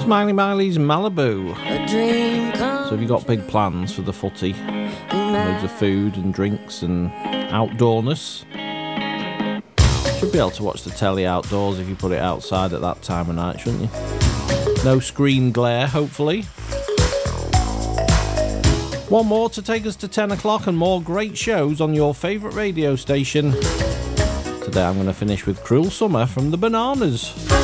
Miley's Malibu. So have you got big plans for the footy? Loads of food and drinks and outdoorness? Should be able to watch the telly outdoors if you put it outside at that time of night, shouldn't you? No screen glare, hopefully. One more to take us to 10 o'clock and more great shows on your favourite radio station. Today I'm going to finish with Cruel Summer from the Bananas.